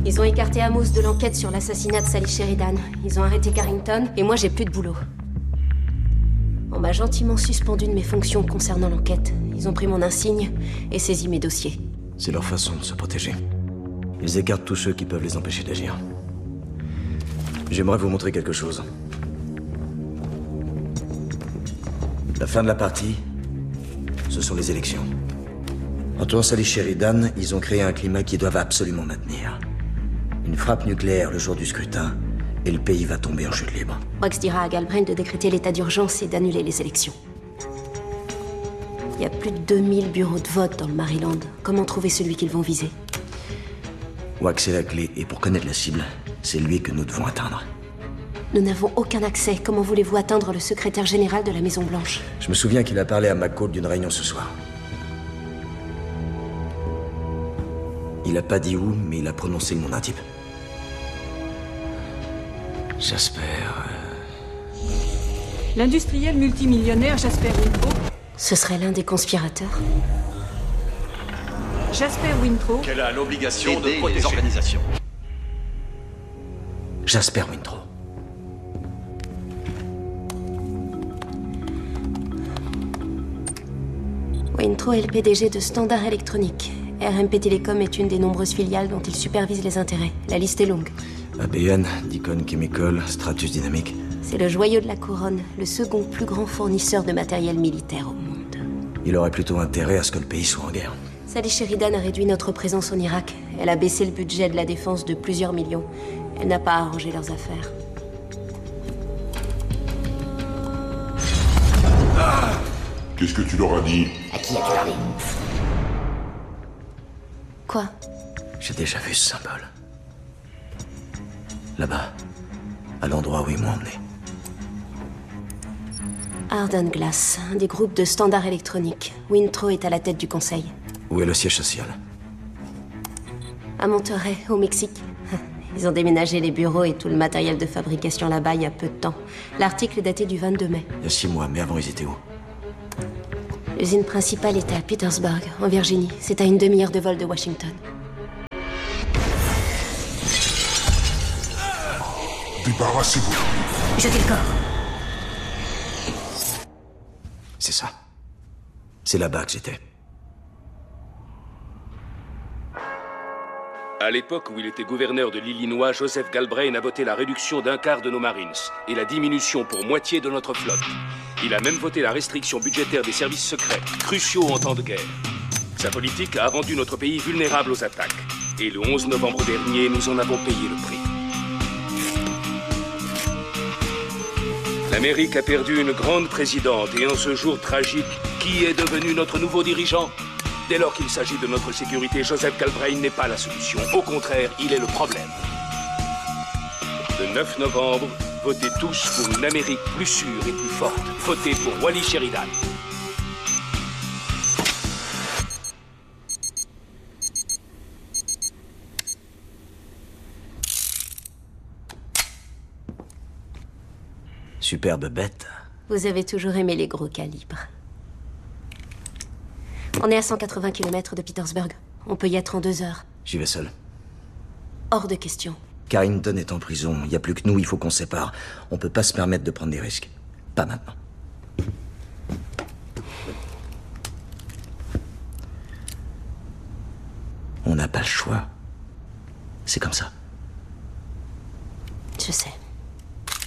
Ils ont écarté Amos de l'enquête sur l'assassinat de Sally Sheridan. Ils ont arrêté Carrington, et moi j'ai plus de boulot. On m'a gentiment suspendu de mes fonctions concernant l'enquête. Ils ont pris mon insigne et saisi mes dossiers. C'est leur façon de se protéger. Ils écartent tous ceux qui peuvent les empêcher d'agir. J'aimerais vous montrer quelque chose. La fin de la partie, ce sont les élections. Entourant Sally Sheridan, ils ont créé un climat qu'ils doivent absolument maintenir. Une frappe nucléaire le jour du scrutin, et le pays va tomber en chute libre. Rex dira à Galbraith de décréter l'état d'urgence et d'annuler les élections. Il y a plus de 2000 bureaux de vote dans le Maryland. Comment trouver celui qu'ils vont viser? Wax est la clé, et pour connaître la cible, c'est lui que nous devons atteindre. Nous n'avons aucun accès. Comment voulez-vous atteindre le secrétaire général de la Maison-Blanche? Je me souviens qu'il a parlé à McCall d'une réunion ce soir. Il a pas dit où, mais il a prononcé le nom d'un type. Jasper... L'industriel multimillionnaire Jasper Winthrop. Ce serait l'un des conspirateurs? Jasper Winthrop. Qu'elle a l'obligation de les protéger. organisations. Jasper Winthrop. Winthrop est le PDG de Standard Electronic. RMP Telecom est une des nombreuses filiales dont il supervise les intérêts. La liste est longue. ABN, Deacon Chemical, Stratus Dynamics. C'est le joyau de la couronne, le second plus grand fournisseur de matériel militaire au monde. Il aurait plutôt intérêt à ce que le pays soit en guerre. Sally Sheridan a réduit notre présence en Irak. Elle a baissé le budget de la défense de plusieurs millions. Elle n'a pas arrangé leurs affaires. Qu'est-ce que tu leur as dit? À qui as-tu parlé? Quoi? J'ai déjà vu ce symbole. Là-bas, à l'endroit où ils m'ont emmené. Arden Glass, un des groupes de Standard Electronic. Winthrop est à la tête du conseil. Où est le siège social? À Monterrey, au Mexique. Ils ont déménagé les bureaux et tout le matériel de fabrication là-bas il y a peu de temps. L'article est daté du 22 mai. Il y a 6 mois, mais avant ils étaient où? L'usine principale était à Petersburg, en Virginie. C'est à une demi-heure de vol de Washington. Débarrassez-vous. Jetez le corps. C'est ça. C'est là-bas que j'étais. À l'époque où il était gouverneur de l'Illinois, Joseph Galbraith a voté la réduction d'un quart de nos Marines et la diminution pour moitié de notre flotte. Il a même voté la restriction budgétaire des services secrets, cruciaux en temps de guerre. Sa politique a rendu notre pays vulnérable aux attaques. Et le 11 novembre dernier, nous en avons payé le prix. L'Amérique a perdu une grande présidente et en ce jour tragique, qui est devenu notre nouveau dirigeant? Dès lors qu'il s'agit de notre sécurité, Joseph Galbraith n'est pas la solution. Au contraire, il est le problème. Le 9 novembre, votez tous pour une Amérique plus sûre et plus forte. Votez pour Wally Sheridan. Superbe bête. Vous avez toujours aimé les gros calibres. On est à 180 km de Petersburg. On peut y être en 2 heures. J'y vais seul. Hors de question. Carrington est en prison. Il n'y a plus que nous, il faut qu'on se sépare. On peut pas se permettre de prendre des risques. Pas maintenant. On n'a pas le choix. C'est comme ça. Je sais.